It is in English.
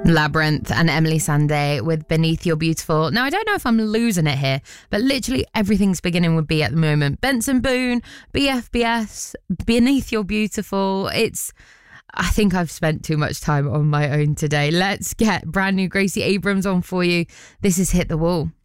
Labyrinth and Emily Sandé with Beneath Your Beautiful. Now, I don't know if I'm losing it here, but literally everything's beginning with B at the moment. Benson Boone, BFBS, Beneath Your Beautiful. I think I've spent too much time on my own today. Let's get brand new Gracie Abrams on for you. This is Hit the Wall.